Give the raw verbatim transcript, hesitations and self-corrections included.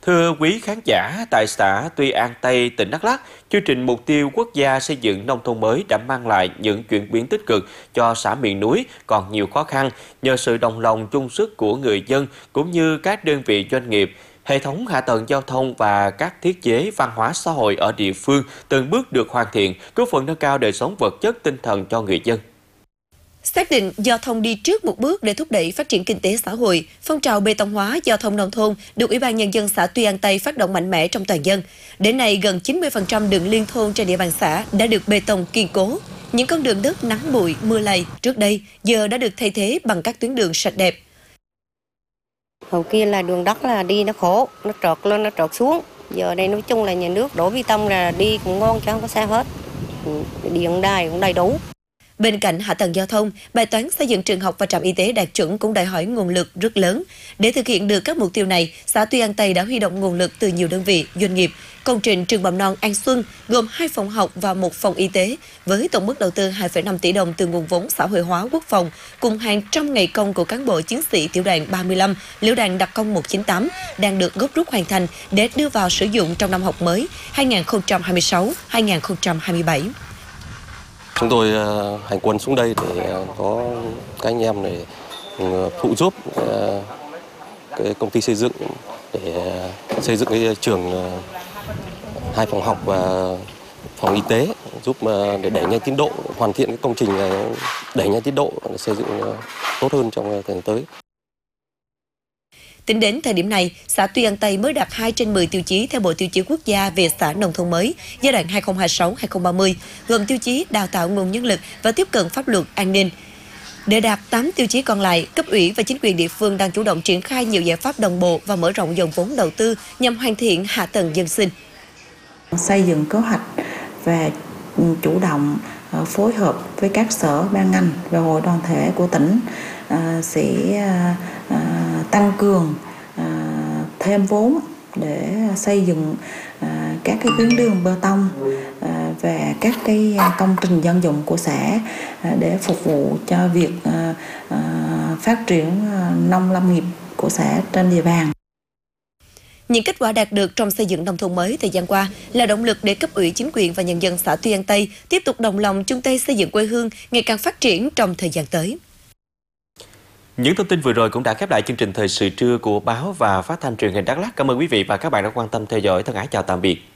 Thưa quý khán giả, tại xã Tuy An Tây, tỉnh Đắk Lắk, chương trình Mục tiêu Quốc gia xây dựng nông thôn mới đã mang lại những chuyển biến tích cực cho xã miền núi còn nhiều khó khăn nhờ sự đồng lòng chung sức của người dân cũng như các đơn vị doanh nghiệp. Hệ thống hạ tầng giao thông và các thiết chế văn hóa xã hội ở địa phương từng bước được hoàn thiện, góp phần nâng cao đời sống vật chất tinh thần cho người dân. Xác định giao thông đi trước một bước để thúc đẩy phát triển kinh tế xã hội, phong trào bê tông hóa giao thông nông thôn được Ủy ban Nhân dân xã Tuy An Tây phát động mạnh mẽ trong toàn dân. Đến nay, gần chín mươi phần trăm đường liên thôn trên địa bàn xã đã được bê tông kiên cố. Những con đường đất nắng bụi, mưa lầy trước đây giờ đã được thay thế bằng các tuyến đường sạch đẹp. Hầu kia là đường đất là đi nó khổ, nó trượt lên, nó trượt xuống. Giờ đây nói chung là nhà nước đổ bê tông là đi cũng ngon chứ không có sao hết. Điện đài cũng đầy đủ. Bên cạnh hạ tầng giao thông, bài toán xây dựng trường học và trạm y tế đạt chuẩn cũng đòi hỏi nguồn lực rất lớn. Để thực hiện được các mục tiêu này, xã Tuy An Tây đã huy động nguồn lực từ nhiều đơn vị, doanh nghiệp. Công trình trường mầm non An Xuân gồm hai phòng học và một phòng y tế, với tổng mức đầu tư hai phẩy năm tỷ đồng từ nguồn vốn xã hội hóa quốc phòng, cùng hàng trăm ngày công của cán bộ chiến sĩ tiểu đoàn ba mươi lăm, lữ đoàn đặc công một chín tám đang được gấp rút hoàn thành để đưa vào sử dụng trong năm học mới hai nghìn không trăm hai mươi sáu hai nghìn không trăm hai mươi bảy. Chúng tôi hành quân xuống đây để có các anh em để phụ giúp cái công ty xây dựng để xây dựng cái trường hai phòng học và phòng y tế, giúp để đẩy nhanh tiến độ, hoàn thiện cái công trình này, đẩy nhanh tiến độ để xây dựng tốt hơn trong thời gian tới. Tính đến thời điểm này, xã Tuy An Tây mới đạt hai trên mười tiêu chí theo Bộ Tiêu chí Quốc gia về xã nông thôn mới giai đoạn hai nghìn không trăm hai mươi sáu đến hai nghìn không trăm ba mươi, gồm tiêu chí đào tạo nguồn nhân lực và tiếp cận pháp luật an ninh. Để đạt tám tiêu chí còn lại, cấp ủy và chính quyền địa phương đang chủ động triển khai nhiều giải pháp đồng bộ và mở rộng dòng vốn đầu tư nhằm hoàn thiện hạ tầng dân sinh. Xây dựng kế hoạch và chủ động phối hợp với các sở ban ngành và hội đoàn thể của tỉnh sẽ tăng cường thêm vốn để xây dựng các cái tuyến đường bê tông và các cái công trình dân dụng của xã để phục vụ cho việc phát triển nông lâm nghiệp của xã trên địa bàn. Những kết quả đạt được trong xây dựng nông thôn mới thời gian qua là động lực để cấp ủy chính quyền và nhân dân xã Tuy An Tây tiếp tục đồng lòng chung tay xây dựng quê hương ngày càng phát triển trong thời gian tới. Những thông tin vừa rồi cũng đã khép lại chương trình thời sự trưa của báo và phát thanh truyền hình Đắk Lắk. Cảm ơn quý vị và các bạn đã quan tâm theo dõi. Thân ái chào tạm biệt.